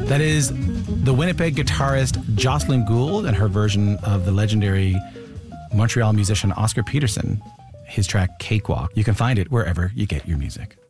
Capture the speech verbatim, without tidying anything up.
That is the Winnipeg guitarist Jocelyn Gould and her version of the legendary Montreal musician Oscar Peterson, his track Cakewalk. You can find it wherever you get your music.